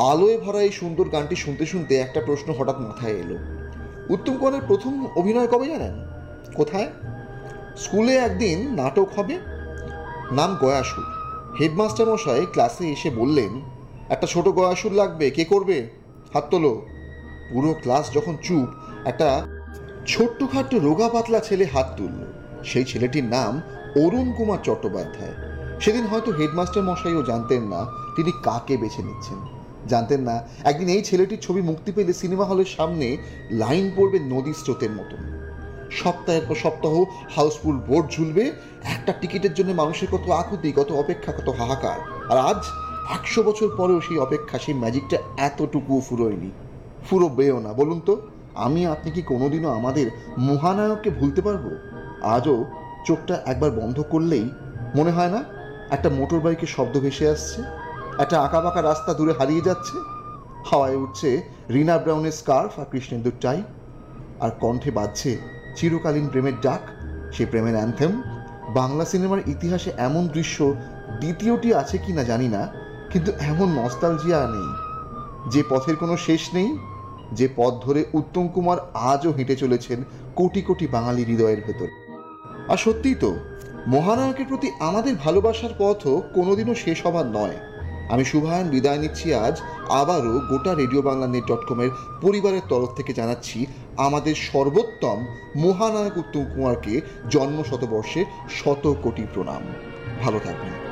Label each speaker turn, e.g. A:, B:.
A: আলোয় ভরা এই সুন্দর গানটি শুনতে শুনতে একটা প্রশ্ন হঠাৎ মাথায় এলো। উত্তম কুমারের প্রথম অভিনয় কবে জানেন? কোথায়? স্কুলে একদিন নাটক হবে, নাম গয়াসুর। হেডমাস্টার মশাই ক্লাসে এসে বললেন, একটা ছোট গয়াসুর লাগবে, কে করবে? হাত তোলো। পুরো ক্লাস যখন চুপ, একটা ছোট্টখাট্ট রোগা পাতলা ছেলে হাত তুলল। সেই ছেলেটির নাম অরুণ কুমার চট্টোপাধ্যায়। সেদিন হয়তো হেডমাস্টার মশাইও জানতেন না তিনি কাকে বেছে নিচ্ছেন। জানতেন না একদিন এই ছেলেটির ছবি মুক্তি পেলে সিনেমা হলের সামনে লাইন পড়বে নদী স্রোতের মতন। সপ্তাহের পর সপ্তাহ হাউসফুল বোর্ড ঝুলবে, একটা টিকিটের জন্য মানুষের কত আকুতি, কত অপেক্ষা, কত হাহাকার। আর আজ 100 বছর পরেও সেই অপেক্ষা, সেই ম্যাজিকটা এতটুকুও ফুরোয়নি, ফুরোবেও না। বলুন তো, আমি আপনি কি কোনোদিনও আমাদের মহানায়ককে ভুলতে পারবো? আজও চোখটা একবার বন্ধ করলেই মনে হয় না একটা মোটর বাইকের শব্দ ভেসে আসছে, একটা আঁকাবাঁকা রাস্তা দূরে হারিয়ে যাচ্ছে, হাওয়ায় উঠছে রিনা ব্রাউনের স্কার্ফ আর কৃষ্ণেন্দুর টাই, আর কণ্ঠে বাজছে চিরকালীন প্রেমের ডাক, সেই প্রেমের অ্যানথেম। বাংলা সিনেমার ইতিহাসে এমন দৃশ্য দ্বিতীয়টি আছে কি না জানি না, কিন্তু এমন নস্টালজিয়া নেই। যে পথের কোনো শেষ নেই, যে পথ ধরে উত্তম কুমার আজও হেঁটে চলেছেন কোটি কোটি বাঙালি হৃদয়ের ভেতর। আর সত্যিই তো, মহানায়কের প্রতি আমাদের ভালোবাসার পথও কোনোদিনও শেষ হবার নয়। আমি শুভায়ন বিদায় নিচ্ছি আজ। আবারও গোটা রেডিও বাংলা নেট.কমের পরিবারের তরফ থেকে জানাচ্ছি আমাদের সর্বোত্তম মহানায়ক উত্তম কুমারকে জন্ম শতবর্ষে শত কোটি প্রণাম। ভালো থাকবেন।